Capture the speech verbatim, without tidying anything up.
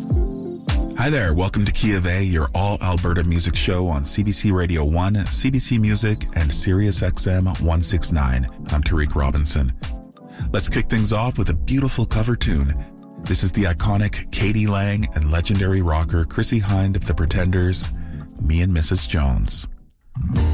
Hi there, welcome to Key of A, your all-Alberta music show on C B C Radio one, C B C Music, and Sirius X M one sixty-nine. I'm Tariq Robinson. Let's kick things off with a beautiful cover tune. This is the iconic Katie Lang and legendary rocker Chrissie Hynde of The Pretenders, Me and Missus Jones.